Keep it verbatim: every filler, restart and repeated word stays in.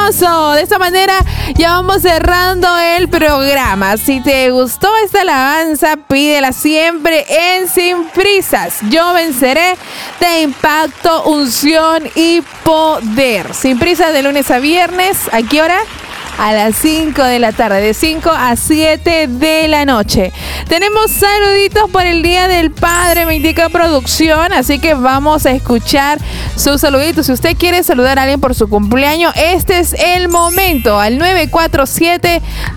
hermoso. De esta manera ya vamos cerrando el programa. Si te gustó esta alabanza, pídela siempre en Sin Prisas. Yo venceré de Impacto, Unción y Poder. Sin Prisas de lunes a viernes. ¿A qué hora? A las cinco de la tarde, de cinco a siete de la noche. Tenemos saluditos por el Día del Padre, me indica producción, así que vamos a escuchar sus saluditos. Si usted quiere saludar a alguien por su cumpleaños, este es el momento, al nueve cuatro siete,